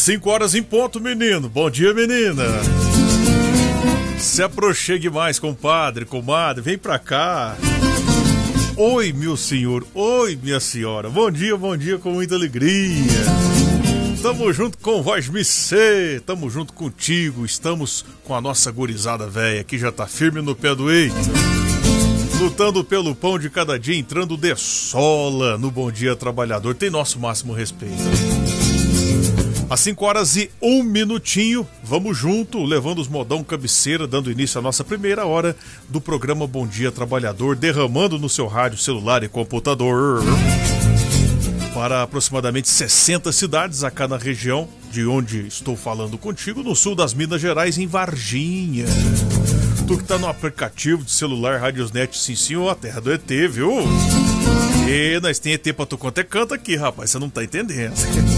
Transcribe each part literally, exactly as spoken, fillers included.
cinco horas em ponto, menino. Bom dia, menina. Se aproxime mais, compadre, comadre. Vem pra cá. Oi, meu senhor. Oi, minha senhora. Bom dia, bom dia, com muita alegria. Tamo junto com Voz Me Cê. Tamo junto contigo. Estamos com a nossa gurizada velha, que já tá firme no pé do eito. Lutando pelo pão de cada dia, entrando de sola no Bom Dia Trabalhador. Tem nosso máximo respeito. Às cinco horas e um minutinho, vamos junto, levando os modão cabeceira, dando início à nossa primeira hora do programa Bom Dia Trabalhador, derramando no seu rádio, celular e computador para aproximadamente sessenta cidades acá na região de onde estou falando contigo, no sul das Minas Gerais, em Varginha. Tu que tá no aplicativo de celular Radiosnet, sim senhor, a terra do E T, viu? E nós tem E T pra tu quanto é canto aqui, rapaz, você não tá entendendo.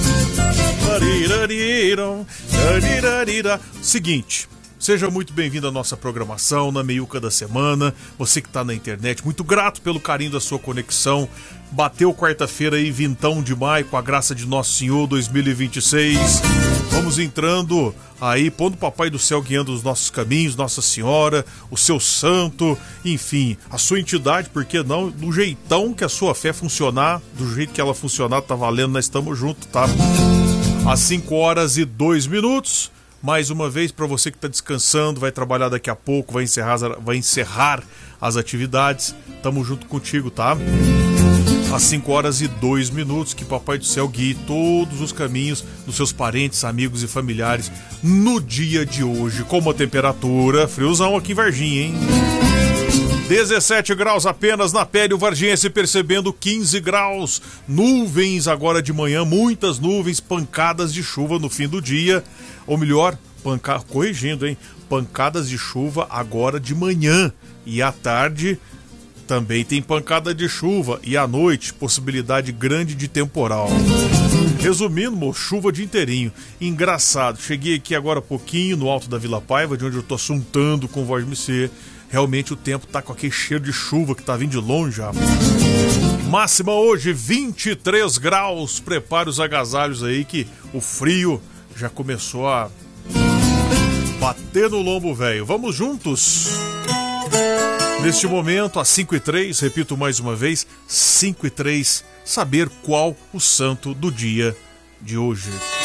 Seguinte, seja muito bem-vindo à nossa programação na meiuca da semana. Você que tá na internet, muito grato pelo carinho da sua conexão. Bateu quarta-feira aí, vintão de maio, com a graça de Nosso Senhor dois mil e vinte e seis. Vamos entrando aí, pondo o Papai do Céu guiando os nossos caminhos, Nossa Senhora, o seu santo, enfim, a sua entidade, por que não? Do jeitão que a sua fé funcionar, do jeito que ela funcionar, tá valendo, nós estamos juntos, tá? Às cinco horas e dois minutos, mais uma vez para você que está descansando, vai trabalhar daqui a pouco, vai encerrar, vai encerrar as atividades, tamo junto contigo, tá? Às cinco horas e dois minutos, que Papai do Céu guie todos os caminhos dos seus parentes, amigos e familiares no dia de hoje, com uma temperatura friozão aqui em Varginha, hein? dezessete graus apenas na pele, o vargiense percebendo quinze graus, nuvens agora de manhã, muitas nuvens, pancadas de chuva no fim do dia, ou melhor, panca... corrigindo, hein, pancadas de chuva agora de manhã, e à tarde também tem pancada de chuva, e à noite possibilidade grande de temporal. Resumindo, mo, chuva de inteirinho. Engraçado, cheguei aqui agora há pouquinho no alto da Vila Paiva, de onde eu tô assuntando com Voz Me Cê. Realmente o tempo tá com aquele cheiro de chuva que tá vindo de longe já. Máxima hoje, vinte e três graus. Prepare os agasalhos aí que o frio já começou a bater no lombo velho. Vamos juntos? Neste momento, às cinco e três, repito mais uma vez, cinco e três, saber qual o santo do dia de hoje.